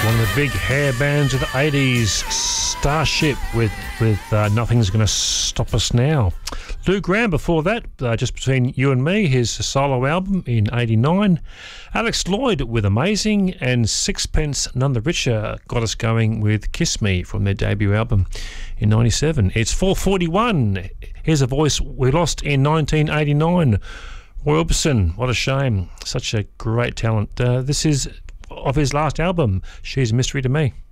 One of the big hair bands of the 80s, Starship with Nothing's Gonna Stop Us Now. Lou Gramm before that, Just Between You and Me, his solo album in 89. Alex Lloyd with Amazing, and Sixpence None the Richer got us going with Kiss Me from their debut album in 97. It's 4:41. Here's a voice we lost in 1989. Roy Orbison, what a shame. Such a great talent. This is of his last album, She's a Mystery to Me.